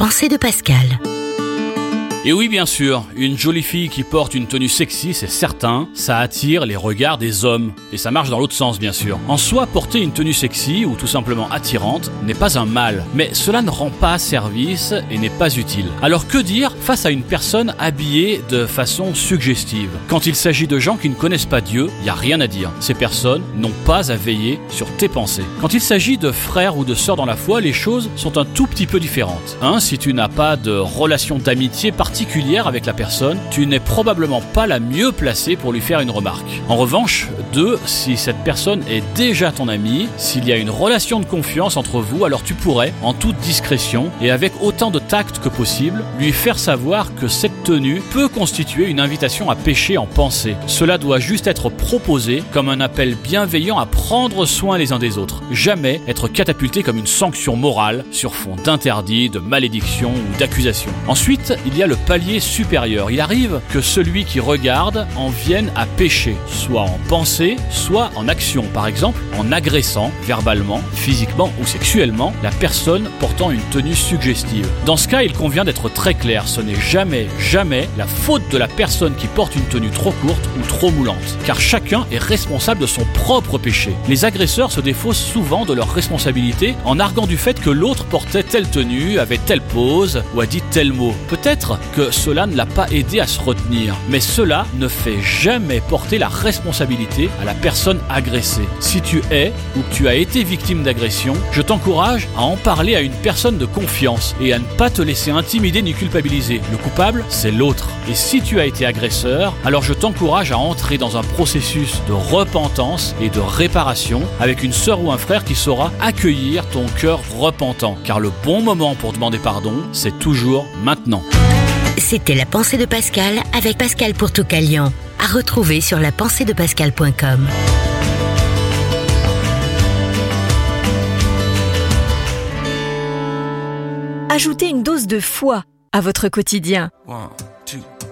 pensée de Pascal. Et oui, bien sûr, une jolie fille qui porte une tenue sexy, c'est certain, ça attire les regards des hommes. Et ça marche dans l'autre sens, bien sûr. En soi, porter une tenue sexy, ou tout simplement attirante, n'est pas un mal. Mais cela ne rend pas service et n'est pas utile. Alors que dire face à une personne habillée de façon suggestive? Quand il s'agit de gens qui ne connaissent pas Dieu, il n'y a rien à dire. Ces personnes n'ont pas à veiller sur tes pensées. Quand il s'agit de frères ou de sœurs dans la foi, les choses sont un tout petit peu différentes. Si tu n'as pas de relation d'amitié particulière avec la personne, tu n'es probablement pas la mieux placée pour lui faire une remarque. En revanche, 2, si cette personne est déjà ton ami, s'il y a une relation de confiance entre vous, alors tu pourrais, en toute discrétion et avec autant de tact que possible, lui faire savoir que cette tenue peut constituer une invitation à pécher en pensée. Cela doit juste être proposé comme un appel bienveillant à prendre soin les uns des autres. Jamais être catapulté comme une sanction morale sur fond d'interdit, de malédiction ou d'accusation. Ensuite, il y a le palier supérieur. Il arrive que celui qui regarde en vienne à pécher, soit en pensée, soit en action. Par exemple, en agressant verbalement, physiquement ou sexuellement la personne portant une tenue suggestive. Dans ce cas, il convient d'être très clair. Ce n'est jamais la faute de la personne qui porte une tenue trop courte ou trop moulante. Car chacun est responsable de son propre péché. Les agresseurs se défaussent souvent de leur responsabilité en arguant du fait que l'autre portait telle tenue, avait telle pose ou a dit tel mot. Peut-être que cela ne l'a pas aidé à se retenir. Mais cela ne fait jamais porter la responsabilité à la personne agressée. Si tu es ou que tu as été victime d'agression, je t'encourage à en parler à une personne de confiance et à ne pas te laisser intimider ni culpabiliser. Le coupable, c'est l'autre. Et si tu as été agresseur, alors je t'encourage à entrer dans un processus de repentance et de réparation avec une sœur ou un frère qui saura accueillir ton cœur repentant. Car le bon moment pour demander pardon, c'est toujours maintenant. C'était La Pensée de Pascal avec Pascal Pourtoukalian. À retrouver sur lapenseedepascal.com. Ajoutez une dose de foi à votre quotidien.